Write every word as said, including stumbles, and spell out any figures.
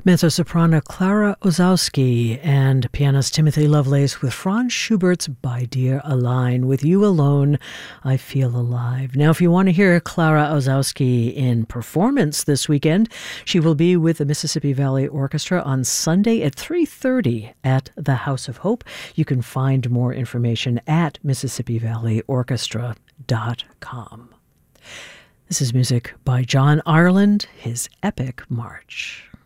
Mezzo-soprano Clara Ozowski and pianist Timothy Lovelace with Franz Schubert's Bei dir allein, With You Alone, I Feel Alive. Now, if you want to hear Clara Ozowski in performance this weekend, she will be with the Mississippi Valley Orchestra on Sunday at three thirty at the House of Hope. You can find more information at mississippi valley orchestra dot com. This is music by John Ireland, his Epic March.